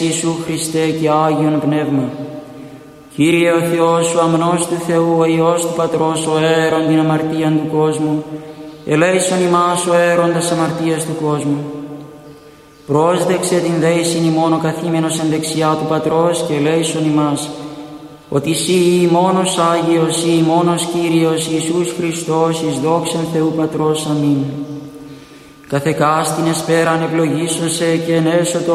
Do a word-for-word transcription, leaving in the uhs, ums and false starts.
Ιησού Χριστέ και Άγιον Πνεύμα. Κύριε ο Θεός, ο αμνός του Θεού, ο Υιός του Πατρός, ο αίρον την αμαρτίαν του κόσμου, ελέησον ημάς ο αίροντας αμαρτίας του κόσμου. Πρόσδεξε την δέησιν ημών ο καθήμενος εν δεξιά του Πατρός και ελέησον ημάς, ότι Συ μόνος Άγιος, Συ μόνος Κύριος Ιησούς Χριστός, εις δόξαν Θεού Πατρός. Αμήν. Καθεκάστην εσπέραν ευλογήσωσε και ενέσω το